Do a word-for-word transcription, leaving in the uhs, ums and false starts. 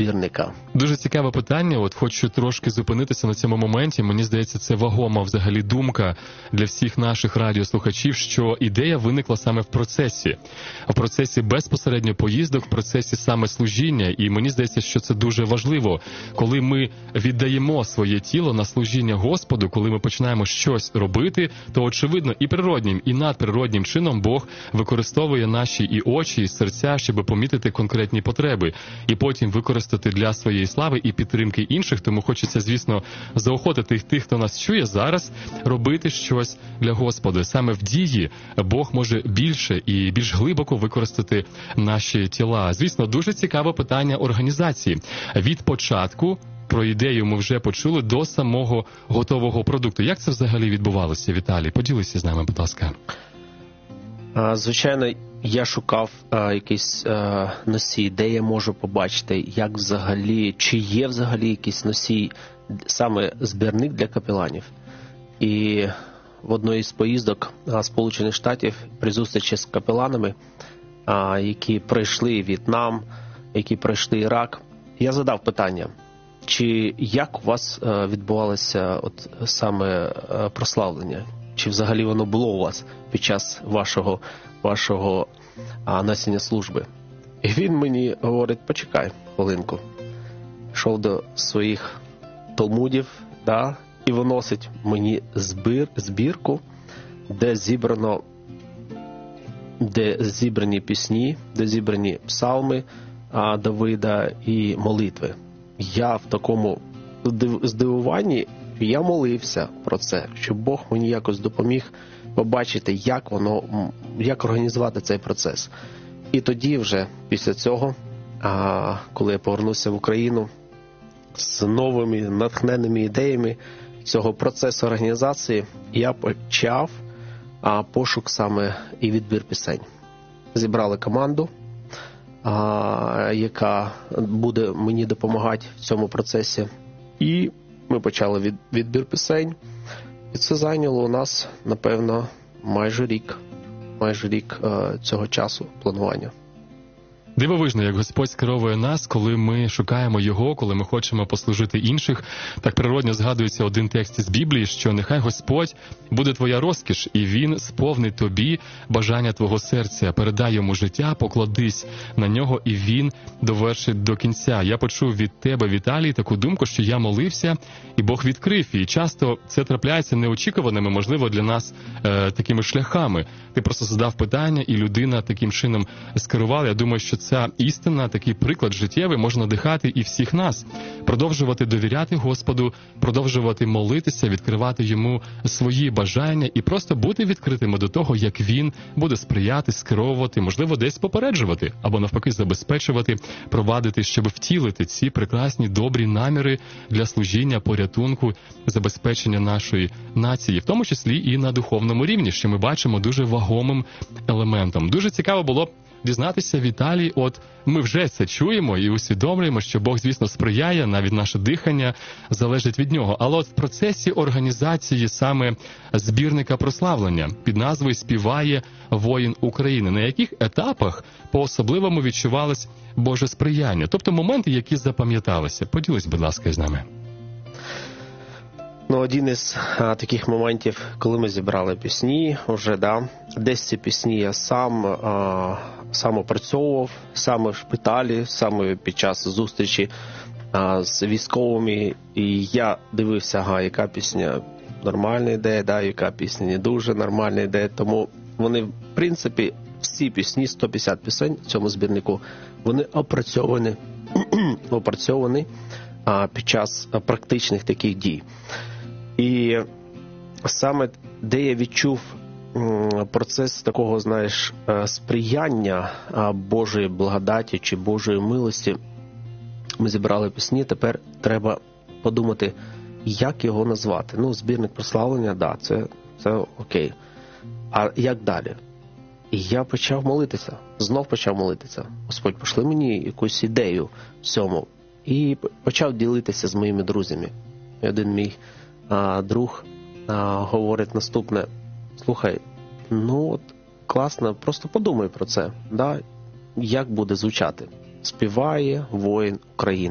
збірника? Дуже цікаве питання. От хочу трошки зупинитися на цьому моменті. Мені здається, це вагома взагалі думка для всіх наших радіослухачів, що ідея виникла саме в процесі. В процесі безпосередньо поїздок, в процесі саме служіння. І мені здається, що це дуже важливо. Коли ми віддаємо своє тіло на служіння Господу, коли ми починаємо щось робити, то очевидно і природнім, і надприроднім чином Бог використовує наші і очі, і серця, щоб помітити конкретні потреби. І потім використати для своєї слави і підтримки інших. Тому хочеться, звісно, заохотити тих, хто нас чує зараз, робити щось для Господа. Саме в дії Бог може більше і більш глибоко використати наші тіла. Звісно, дуже цікаве питання організації. Від початку про ідею ми вже почули до самого готового продукту. Як це взагалі відбувалося, Віталій? Поділися з нами, будь ласка. Звичайно, я шукав а, якийсь а, носій, де я можу побачити, як взагалі, чи є взагалі якийсь носій, саме збірник для капеланів. І в одній із поїздок а, Сполучених Штатів при зустрічі з капеланами, а, які пройшли В'єтнам, які пройшли Ірак, я задав питання, чи як у вас а, відбувалося от саме а, прославлення? Чи взагалі воно було у вас під час вашого, вашого а, несення служби? І він мені говорить, почекай хвилинку. Йшов до своїх талмудів, да, і виносить мені збір, збірку, де зібрано, де зібрані пісні, де зібрані псалми а, Давида і молитви. Я в такому здивуванні, я молився про це, щоб Бог мені якось допоміг побачити, як воно, як організувати цей процес. І тоді вже, після цього, а, коли я повернувся в Україну з новими натхненними ідеями цього процесу організації, я почав а, пошук саме і відбір пісень. Зібрали команду, а, яка буде мені допомагати в цьому процесі. І ми почали від, відбір пісень. І це зайняло у нас, напевно, майже рік. Майже рік е, цього часу планування. Дивовижно, як Господь скеровує нас, коли ми шукаємо Його, коли ми хочемо послужити інших. Так природно згадується один текст із Біблії, що нехай Господь буде твоя розкіш, і Він сповнить тобі бажання твого серця. Передай йому життя, покладись на нього, і Він довершить до кінця. Я почув від тебе, Віталій, таку думку, що я молився, і Бог відкрив. І часто це трапляється неочікуваними, можливо, для нас е, такими шляхами. Ти просто задав питання, і людина таким чином скерувала. Я думаю, що ця істина, такий приклад життєвий може надихати і всіх нас. Продовжувати довіряти Господу, продовжувати молитися, відкривати Йому свої бажання і просто бути відкритими до того, як Він буде сприяти, скеровувати, можливо, десь попереджувати, або навпаки забезпечувати, провадити, щоб втілити ці прекрасні, добрі наміри для служіння, порятунку, забезпечення нашої нації, в тому числі і на духовному рівні, що ми бачимо дуже вагомим елементом. Дуже цікаво було дізнатися, Віталій, от ми вже це чуємо і усвідомлюємо, що Бог, звісно, сприяє, навіть наше дихання залежить від нього. Але от в процесі організації саме збірника прославлення під назвою «Співає воїн України», на яких етапах по-особливому відчувалось Боже сприяння? Тобто моменти, які запам'яталися. Поділись, будь ласка, з нами. Ну, один із а, таких моментів, коли ми зібрали пісні, вже, да, десь ці пісні я сам, а, сам опрацьовував, саме в шпиталі, саме під час зустрічі а, з військовими, і я дивився, ага, яка пісня нормальна ідея, да, яка пісня не дуже нормальна ідея, тому вони, в принципі, всі пісні, сто п'ятдесят пісень в цьому збірнику, вони опрацьовані, опрацьовані а, під час практичних таких дій. І саме де я відчув процес такого, знаєш, сприяння Божої благодаті чи Божої милості, ми зібрали пісні, тепер треба подумати, як його назвати. Ну, збірник прославлення, да, це, це окей. А як далі? І я почав молитися, знов почав молитися. Господь, пошли мені якусь ідею в цьому. І почав ділитися з моїми друзями. І один мій а, друг а, говорить наступне: слухай, ну от класно, просто подумай про це, да? Як буде звучати. Співає воїн України.